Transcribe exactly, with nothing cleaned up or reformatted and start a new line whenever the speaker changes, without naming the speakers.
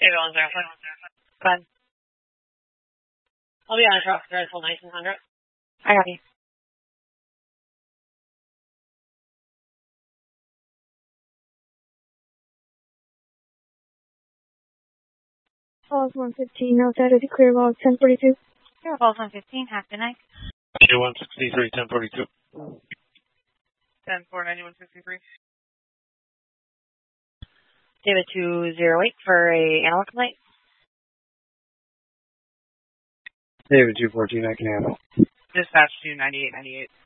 David one zero five. Go ahead. I'll be on a truck there until nineteen hundred. I got you.
Falls one fifteen, outside of the clear log, ten forty-two.
Clear Falls one fifteen, half the night.
ninety-one sixty-three, ten forty-two.
ten four, ninety-one sixty-three. David two zero eight for a analog complaint.
David two fourteen, I can handle.
Dispatch two ninety-eight ninety-eight.